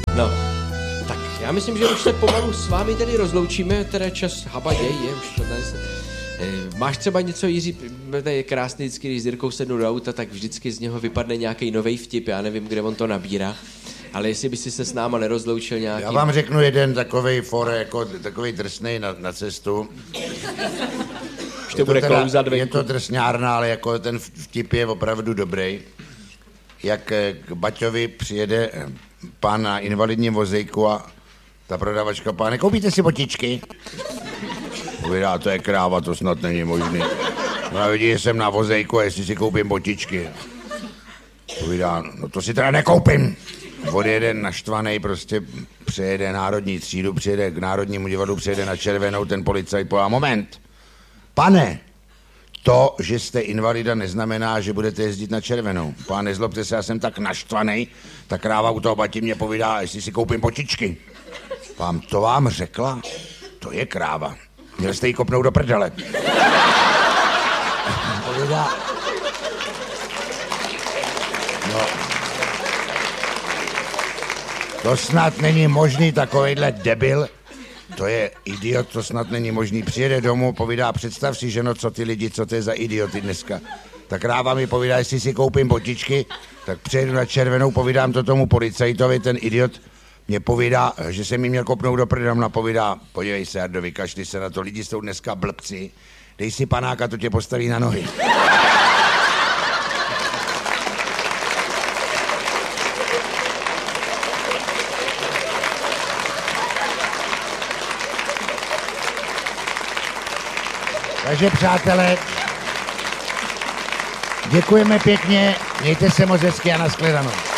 No, tak já myslím, že už se pomalu s vámi tedy rozloučíme, teda čas habaděj je už 14. Máš třeba něco, Jiří, to je krásný vždycky, když s Jirkou sednu do auta, tak vždycky z něho vypadne nějaký novej vtip, já nevím, kde on to nabírá, ale jestli by si se s náma nerozloučil nějaký... Já vám řeknu jeden takovej jako takovej drsnej na cestu. Už to bude klouzat venku. Je to drsňárna, ale jako ten vtip je opravdu dobrý. Jak k Baťovi přijede pán na invalidním vozejku a ta prodavačka: páne, koupíte si botičky? Povídá: to je kráva, to snad není možný. No vidí, že jsem na vozejku a jestli si koupím botičky. Povídá: no to si teda nekoupím. Odjede naštvanej, prostě přejede národní třídu, přijede k Národnímu divadlu, přijede na Červenou, ten policajt povídá: moment, pane, to, že jste invalida, neznamená, že budete jezdit na Červenou. Pán, nezlobte se, já jsem tak naštvanej, ta kráva u toho Bati mě povídá, jestli si koupím botičky. Pán, to vám řekla? To je kráva. Měl jste jí kopnout do prdele. Povídá: no, to snad není možný, takovejhle debil. To je idiot, to snad není možný. Přijede domů, povídá: představ si, ženo, co ty lidi, co to je za idioty dneska. Ta kráva mi povídá, jestli si koupím botičky, tak přijedu na Červenou, povídám to tomu policajtovi, ten idiot mě povídá, že jsem mi měl kopnout do prdele, a povídá: podívej se, Jardo, vykašli se na to, lidi jsou dneska blbci, dej si panáka, to tě postaví na nohy. Takže přátelé, děkujeme pěkně, mějte se moc hezky a nashledanou.